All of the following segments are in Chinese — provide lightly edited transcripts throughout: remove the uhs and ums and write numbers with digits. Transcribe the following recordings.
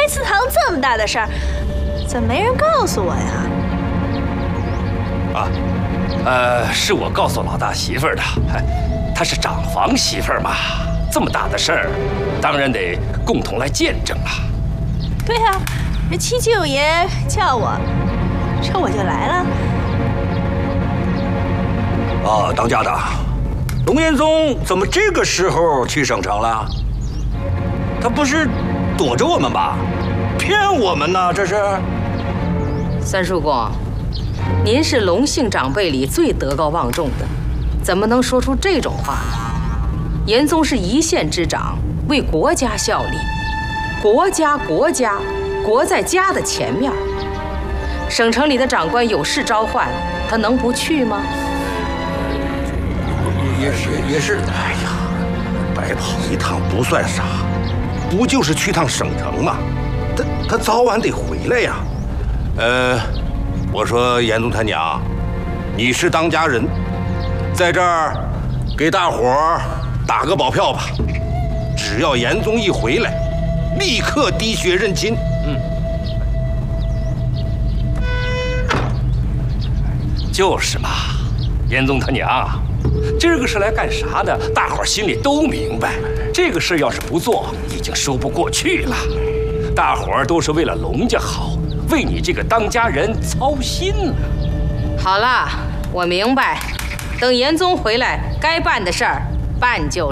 祠堂这么大的事儿，怎么没人告诉我呀？ 是我告诉老大媳妇儿的，她是长房媳妇儿嘛，这么大的事儿，当然得共同来见证了。 对呀，这七舅爷叫我，这我就来了。 当家的，龙延宗怎么这个时候去省城了？他不是躲着我们吧？骗我们呢？这是。 三叔公，您是龙姓长辈里最德高望重的，怎么能说出这种话呢？严宗是一县之长，为国家效力，国家，国在家的前面。省城里的长官有事召唤，他能不去吗？ 也是。哎呀，白跑一趟不算啥，不就是去趟省城吗？他早晚得回来呀。我说严宗他娘，你是当家人，在这儿给大伙儿打个保票吧，只要严宗一回来，立刻滴血认亲。 就是嘛，严宗他娘，这个是来干啥的？大伙儿心里都明白。这个事要是不做，已经说不过去了。大伙儿都是为了龙家好，为你这个当家人操心呢。 好了，我明白。等严宗回来，该办的事儿办就是。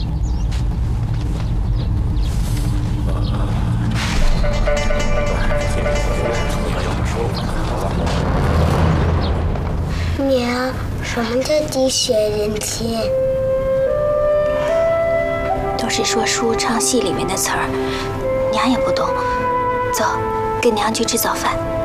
娘，什么叫滴血认亲？ 都是说书唱戏里面的词儿，娘也不懂。走，跟娘去吃早饭。